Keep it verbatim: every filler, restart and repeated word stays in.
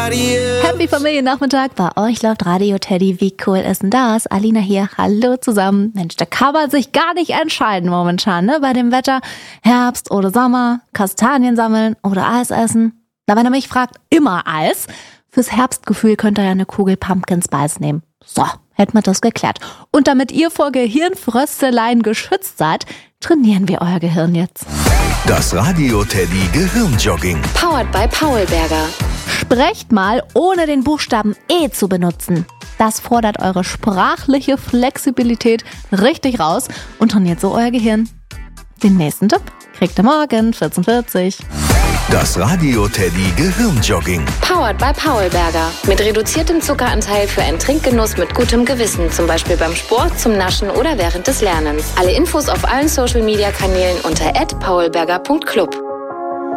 Radio. Happy Familiennachmittag, bei euch läuft Radio Teddy. Wie cool ist denn das? Alina hier, hallo zusammen. Mensch, da kann man sich gar nicht entscheiden momentan, ne? Bei dem Wetter, Herbst oder Sommer, Kastanien sammeln oder Eis essen. Na, wenn ihr mich fragt, immer Eis. Fürs Herbstgefühl könnt ihr ja eine Kugel Pumpkin Spice nehmen. So, hätten wir das geklärt. Und damit ihr vor Gehirnfrösteleien geschützt seid, trainieren wir euer Gehirn jetzt. Das Radio Teddy Gehirnjogging. Powered by Paulberger. Sprecht mal, ohne den Buchstaben E zu benutzen. Das fordert eure sprachliche Flexibilität richtig raus und trainiert so euer Gehirn. Den nächsten Tipp kriegt ihr morgen vierzehn Uhr vierzig. Das Radio Teddy Gehirnjogging. Powered by Paulberger. Mit reduziertem Zuckeranteil für einen Trinkgenuss mit gutem Gewissen. Zum Beispiel beim Sport, zum Naschen oder während des Lernens. Alle Infos auf allen Social Media Kanälen unter at paulberger punkt club.